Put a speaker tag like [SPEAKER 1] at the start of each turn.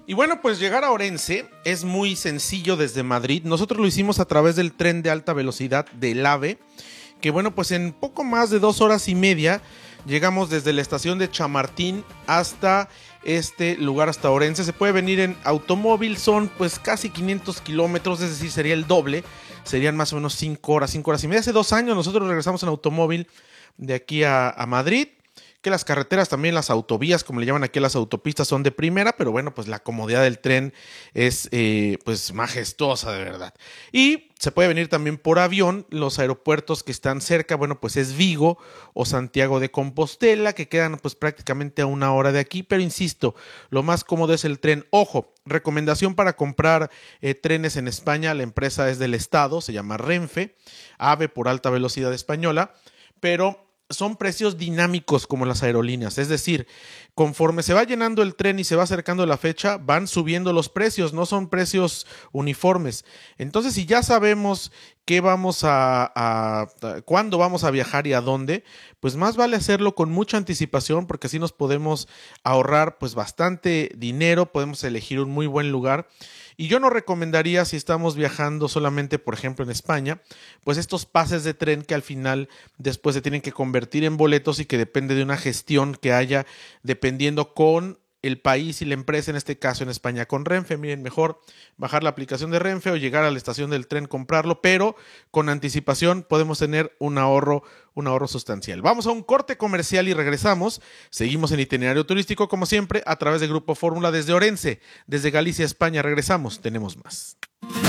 [SPEAKER 1] Y bueno, pues llegar a Orense es muy sencillo desde Madrid. Nosotros lo hicimos a través del tren de alta velocidad del AVE, que bueno, pues en poco más de 2 horas y media llegamos desde la estación de Chamartín hasta este lugar, hasta Orense. Se puede venir en automóvil, son pues casi 500 kilómetros, es decir, sería el doble. Serían más o menos 5 horas y media. Hace 2 años nosotros regresamos en automóvil de aquí a Madrid. Que las carreteras, también las autovías, como le llaman aquí, las autopistas, son de primera, pero bueno, pues la comodidad del tren es pues majestuosa de verdad. Y se puede venir también por avión. Los aeropuertos que están cerca, bueno, pues es Vigo o Santiago de Compostela, que quedan pues prácticamente a 1 hora de aquí, pero insisto, lo más cómodo es el tren. Ojo, recomendación para comprar trenes en España, la empresa es del Estado, se llama Renfe, AVE por alta velocidad española, pero son precios dinámicos como las aerolíneas, es decir, conforme se va llenando el tren y se va acercando la fecha, van subiendo los precios, no son precios uniformes. Entonces, si ya sabemos qué vamos cuándo vamos a viajar y a dónde, pues más vale hacerlo con mucha anticipación, porque así nos podemos ahorrar pues bastante dinero, podemos elegir un muy buen lugar. Y yo no recomendaría, si estamos viajando solamente, por ejemplo, en España, pues estos pases de tren que al final después se tienen que convertir en boletos y que depende de una gestión que haya dependiendo con el país y la empresa, en este caso en España con Renfe. Miren, mejor bajar la aplicación de Renfe o llegar a la estación del tren, comprarlo, pero con anticipación podemos tener un ahorro sustancial. Vamos a un corte comercial y regresamos. Seguimos en Itinerario Turístico, como siempre, a través de Grupo Fórmula desde Orense, desde Galicia, España. Regresamos, tenemos más.